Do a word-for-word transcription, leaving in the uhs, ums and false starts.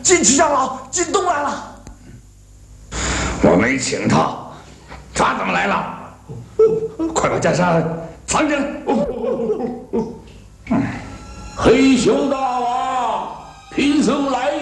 金池长老，金东来了。 我没请他，他怎么来了？快把袈裟藏起来。 黑熊大王，贫僧来